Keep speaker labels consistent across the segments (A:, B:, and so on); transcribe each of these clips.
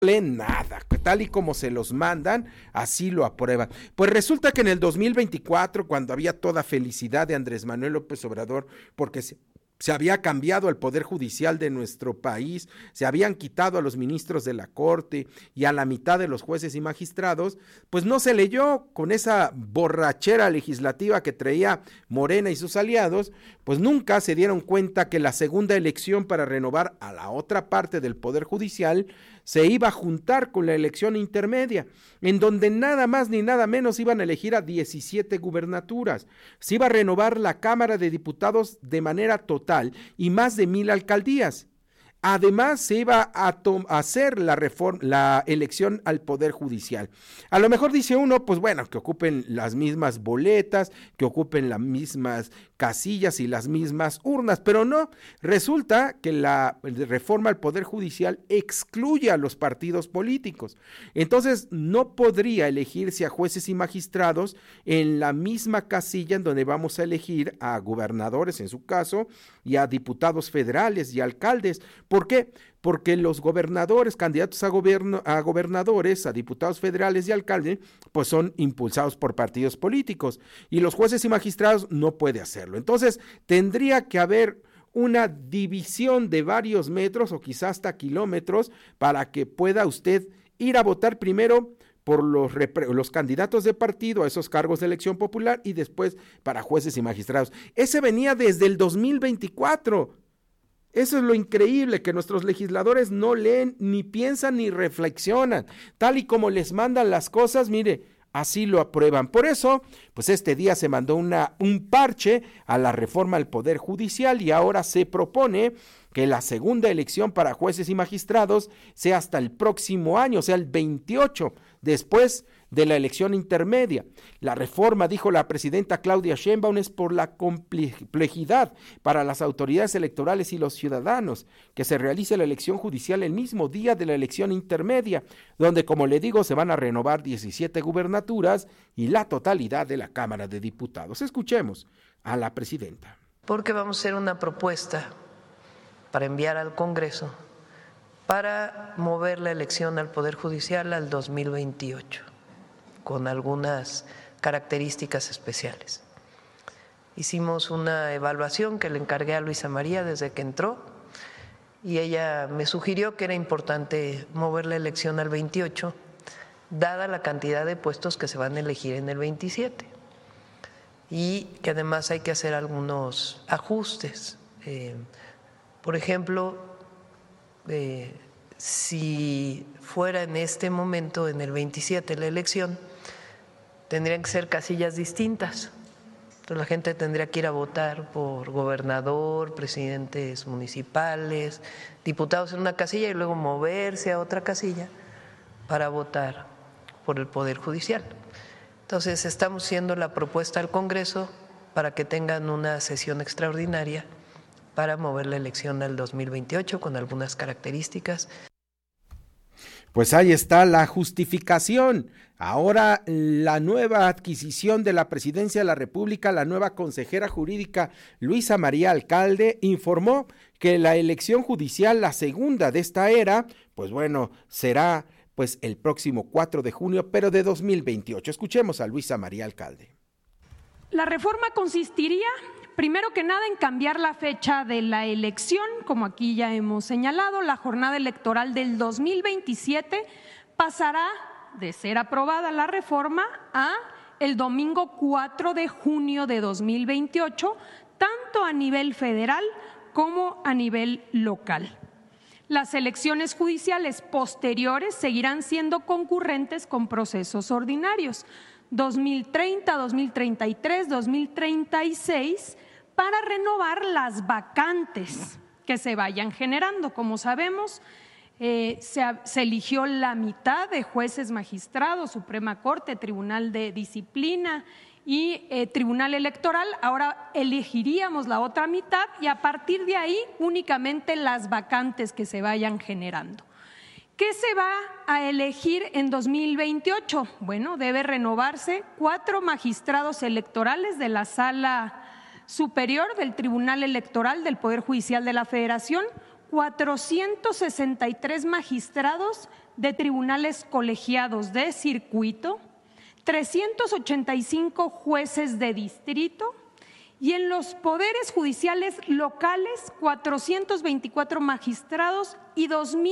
A: leen nada, tal y como se los mandan, así lo aprueban. Pues resulta que en el 2024, cuando había toda felicidad de Andrés Manuel López Obrador, porque se había cambiado el poder judicial de nuestro país, se habían quitado a los ministros de la Corte y a la mitad de los jueces y magistrados, pues no se leyó con esa borrachera legislativa que traía Morena y sus aliados, pues nunca se dieron cuenta que la segunda elección para renovar a la otra parte del poder judicial se iba a juntar con la elección intermedia, en donde nada más ni nada menos iban a elegir a 17 gubernaturas. Se iba a renovar la Cámara de Diputados de manera total y más de 1,000 alcaldías. Además, se iba a hacer la elección al Poder Judicial. A lo mejor dice uno, pues bueno, que ocupen las mismas boletas, que ocupen las mismas casillas y las mismas urnas, pero no, resulta que la reforma al Poder Judicial excluye a los partidos políticos. Entonces, no podría elegirse a jueces y magistrados en la misma casilla en donde vamos a elegir a gobernadores, en su caso, y a diputados federales y alcaldes. ¿Por qué? Porque los gobernadores, candidatos a gobernadores, a diputados federales y alcaldes, pues son impulsados por partidos políticos, y los jueces y magistrados no puede hacerlo. Entonces, tendría que haber una división de varios metros o quizás hasta kilómetros para que pueda usted ir a votar primero por los candidatos de partido a esos cargos de elección popular y después para jueces y magistrados. Ese venía desde el 2024. Eso es lo increíble, que nuestros legisladores no leen, ni piensan, ni reflexionan. Tal y como les mandan las cosas, mire, así lo aprueban. Por eso, pues este día se mandó un parche a la reforma al Poder Judicial y ahora se propone que la segunda elección para jueces y magistrados sea hasta el próximo año, o sea, el 28, después de la elección intermedia. La reforma, dijo la presidenta Claudia Sheinbaum, es por la complejidad para las autoridades electorales y los ciudadanos que se realice la elección judicial el mismo día de la elección intermedia, donde, como le digo, se van a renovar 17 gubernaturas y la totalidad de la Cámara de Diputados. Escuchemos a la presidenta.
B: Porque vamos a hacer una propuesta para enviar al Congreso para mover la elección al Poder Judicial al 2028, con algunas características especiales. Hicimos una evaluación que le encargué a Luisa María desde que entró y ella me sugirió que era importante mover la elección al 28, dada la cantidad de puestos que se van a elegir en el 27, y que además hay que hacer algunos ajustes. Por ejemplo, si fuera en este momento, en el 27, la elección, tendrían que ser casillas distintas. Entonces la gente tendría que ir a votar por gobernador, presidentes municipales, diputados en una casilla y luego moverse a otra casilla para votar por el Poder Judicial. Entonces estamos haciendo la propuesta al Congreso para que tengan una sesión extraordinaria para mover la elección al 2028 con algunas características.
A: Pues ahí está la justificación. Ahora la nueva adquisición de la Presidencia de la República, la nueva consejera jurídica Luisa María Alcalde informó que la elección judicial, la segunda de esta era, pues bueno, será pues el próximo 4 de junio, pero de 2028. Escuchemos a Luisa María Alcalde.
C: La reforma consistiría, primero que nada, en cambiar la fecha de la elección, como aquí ya hemos señalado. La jornada electoral del 2027 pasará de ser aprobada la reforma a el domingo 4 de junio de 2028, tanto a nivel federal como a nivel local. Las elecciones judiciales posteriores seguirán siendo concurrentes con procesos ordinarios, 2030, 2033, 2036, para renovar las vacantes que se vayan generando. Como sabemos, se eligió la mitad de jueces magistrados, Suprema Corte, Tribunal de Disciplina y Tribunal Electoral. Ahora elegiríamos la otra mitad y a partir de ahí únicamente las vacantes que se vayan generando. ¿Qué se va a elegir en 2028? Bueno, debe renovarse 4 magistrados electorales de la Sala Superior del Tribunal Electoral del Poder Judicial de la Federación, 463 magistrados de tribunales colegiados de circuito, 385 jueces de distrito y en los poderes judiciales locales 424 magistrados y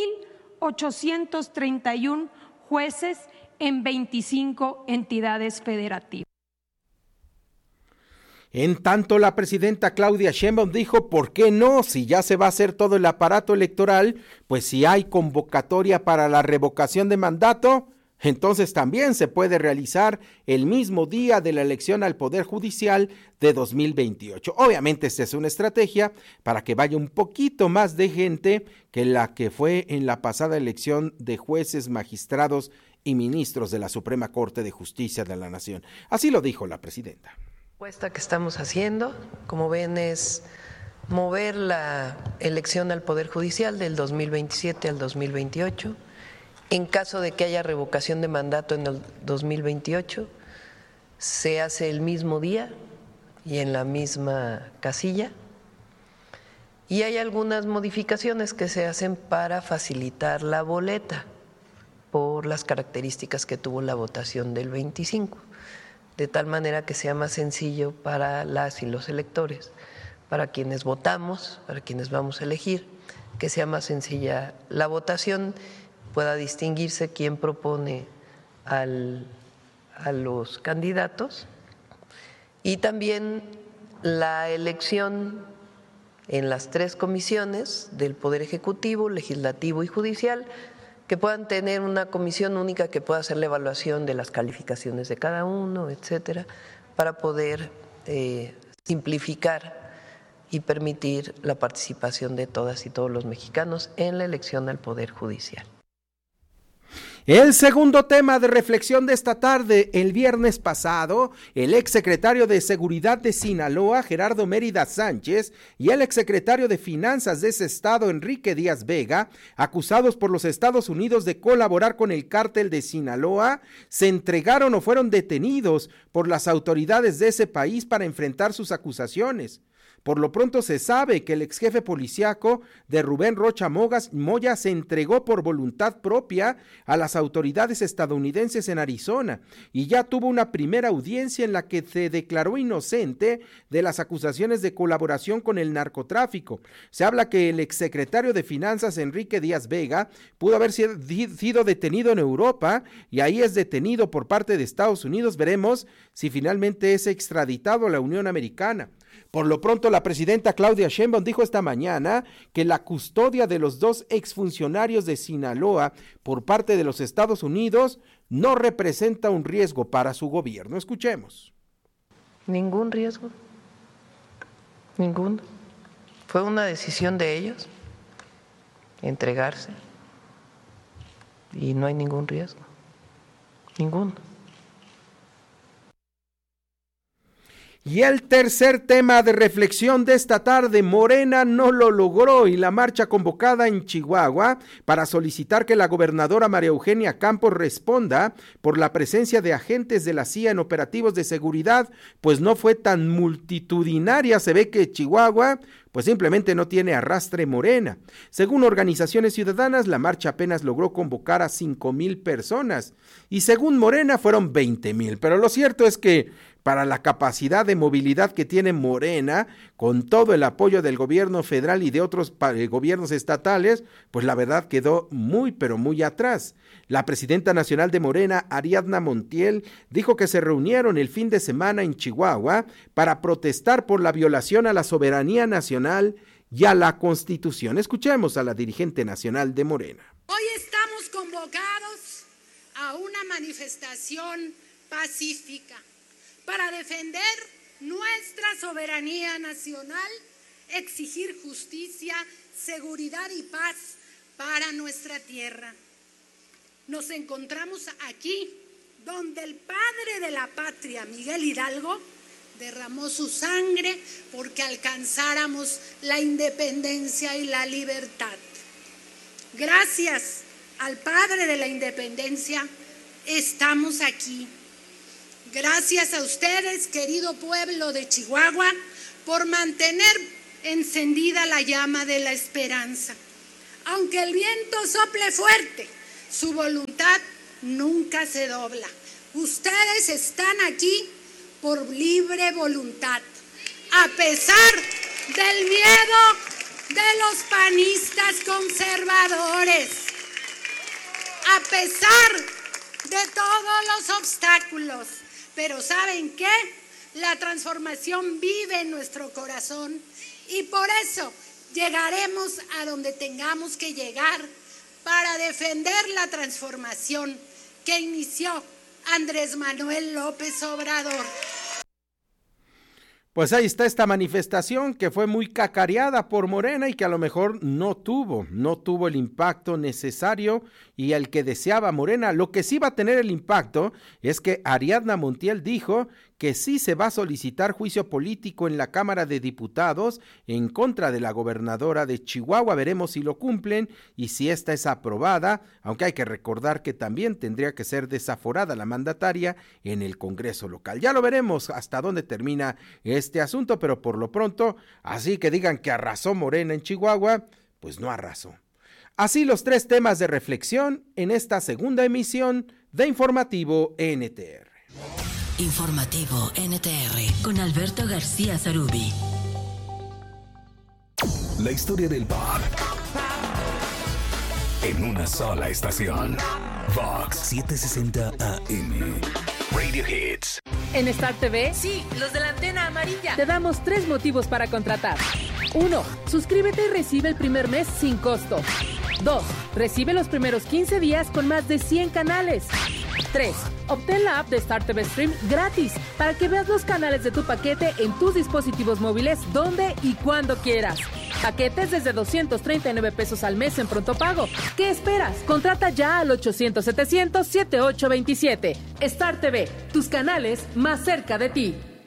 C: 2.831 jueces en 25 entidades federativas.
A: En tanto, la presidenta Claudia Sheinbaum dijo, ¿por qué no? Si ya se va a hacer todo el aparato electoral, pues si hay convocatoria para la revocación de mandato, entonces también se puede realizar el mismo día de la elección al Poder Judicial de 2028. Obviamente esta es una estrategia para que vaya un poquito más de gente que la que fue en la pasada elección de jueces, magistrados y ministros de la Suprema Corte de Justicia de la Nación. Así lo dijo la presidenta.
B: La propuesta que estamos haciendo, como ven, es mover la elección al Poder Judicial del 2027 al 2028. En caso de que haya revocación de mandato en el 2028, se hace el mismo día y en la misma casilla. Y hay algunas modificaciones que se hacen para facilitar la boleta por las características que tuvo la votación del 25, de tal manera que sea más sencillo para las y los electores, para quienes votamos, para quienes vamos a elegir, que sea más sencilla la votación, pueda distinguirse quién propone a los candidatos y también la elección en las 3 comisiones del Poder Ejecutivo, Legislativo y Judicial, que puedan tener una comisión única que pueda hacer la evaluación de las calificaciones de cada uno, etcétera, para poder simplificar y permitir la participación de todas y todos los mexicanos en la elección al Poder Judicial.
A: El segundo tema de reflexión de esta tarde: el viernes pasado, el exsecretario de Seguridad de Sinaloa, Gerardo Mérida Sánchez, y el exsecretario de Finanzas de ese estado, Enrique Díaz Vega, acusados por los Estados Unidos de colaborar con el cártel de Sinaloa, se entregaron o fueron detenidos por las autoridades de ese país para enfrentar sus acusaciones. Por lo pronto se sabe que el exjefe policíaco de Rubén Rocha Moya se entregó por voluntad propia a las autoridades estadounidenses en Arizona y ya tuvo una primera audiencia en la que se declaró inocente de las acusaciones de colaboración con el narcotráfico. Se habla que el exsecretario de Finanzas, Enrique Díaz Vega, pudo haber sido detenido en Europa y ahí es detenido por parte de Estados Unidos. Veremos si finalmente es extraditado a la Unión Americana. Por lo pronto, la presidenta Claudia Sheinbaum dijo esta mañana que la custodia de los 2 exfuncionarios de Sinaloa por parte de los Estados Unidos no representa un riesgo para su gobierno. Escuchemos.
B: Ningún riesgo, ninguno. Fue una decisión de ellos entregarse y no hay ningún riesgo, ninguno.
A: Y el tercer tema de reflexión de esta tarde: Morena no lo logró y la marcha convocada en Chihuahua para solicitar que la gobernadora María Eugenia Campos responda por la presencia de agentes de la CIA en operativos de seguridad, pues no fue tan multitudinaria. Se ve que Chihuahua pues simplemente no tiene arrastre Morena. Según organizaciones ciudadanas, la marcha apenas logró convocar a 5,000 personas y según Morena fueron 20,000, pero lo cierto es que para la capacidad de movilidad que tiene Morena, con todo el apoyo del gobierno federal y de otros gobiernos estatales, pues la verdad quedó muy pero muy atrás. La presidenta nacional de Morena, Ariadna Montiel, dijo que se reunieron el fin de semana en Chihuahua para protestar por la violación a la soberanía nacional y a la Constitución. Escuchemos a la dirigente nacional de Morena.
D: Hoy estamos convocados a una manifestación pacífica para defender nuestra soberanía nacional, exigir justicia, seguridad y paz para nuestra tierra. Nos encontramos aquí donde el padre de la patria, Miguel Hidalgo, derramó su sangre porque alcanzáramos la independencia y la libertad. Gracias al padre de la independencia estamos aquí. Gracias a ustedes, querido pueblo de Chihuahua, por mantener encendida la llama de la esperanza. Aunque el viento sople fuerte, Su voluntad nunca se dobla. Ustedes están aquí por libre voluntad, a pesar del miedo de los panistas conservadores, a pesar de todos los obstáculos. Pero ¿saben qué? La transformación vive en nuestro corazón y por eso llegaremos a donde tengamos que llegar para defender la transformación que inició Andrés Manuel López Obrador.
A: Pues ahí está esta manifestación que fue muy cacareada por Morena y que a lo mejor no tuvo el impacto necesario y el que deseaba Morena. Lo que sí va a tener el impacto es que Ariadna Montiel dijo que sí se va a solicitar juicio político en la Cámara de Diputados en contra de la gobernadora de Chihuahua. Veremos si lo cumplen y si esta es aprobada, aunque hay que recordar que también tendría que ser desaforada la mandataria en el Congreso local. Ya lo veremos hasta dónde termina este asunto, pero por lo pronto, así que digan que arrasó Morena en Chihuahua, pues no arrasó. Así los tres temas de reflexión en esta segunda emisión de Informativo NTR.
E: Informativo NTR con Alberto García Zarubi.
F: La historia del pop en una sola estación. Vox 760 AM. Radio Hits.
G: En Star TV,
H: sí, los de la antena amarilla,
G: te damos 3 motivos para contratar. 1. Suscríbete y recibe el primer mes sin costo. 2. Recibe los primeros 15 días con más de 100 canales. 3. Obtén la app de Star TV Stream gratis para que veas los canales de tu paquete en tus dispositivos móviles donde y cuando quieras. Paquetes desde 239 pesos al mes en pronto pago. ¿Qué esperas? Contrata ya al 800-700-7827. Star TV, tus canales más cerca de ti.